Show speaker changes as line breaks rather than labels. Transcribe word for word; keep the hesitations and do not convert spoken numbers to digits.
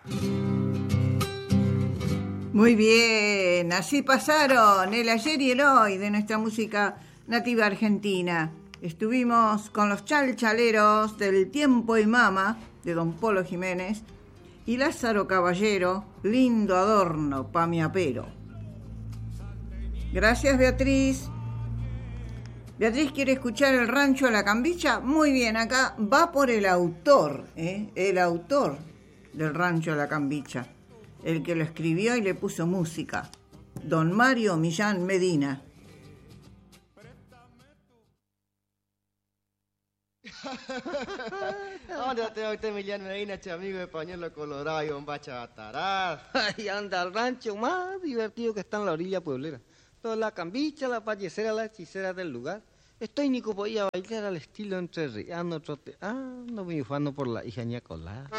Muy bien, así pasaron el ayer y el hoy de nuestra música nativa argentina. Estuvimos con los chalchaleros del Tiempo y Mama, de don Polo Jiménez, y Lázaro Caballero, Lindo Adorno, pa' mi apero. Gracias, Beatriz. Beatriz quiere escuchar El Rancho a la Cambicha. Muy bien, acá va por el autor, ¿eh? el autor del Rancho a la Cambicha, el que lo escribió y le puso música, don Mario Millán Medina.
¿Dónde tengo usted, Millán Medina, este amigo de pañuelo colorado y bombacha atarada?
Ay, anda al rancho más divertido que está en la orilla pueblera. Toda la cambicha, la pallecera, la hechicera del lugar. Estoy ni que podía bailar al estilo entrerriano, trote. Ah, no me ufano por la hija ñacolá.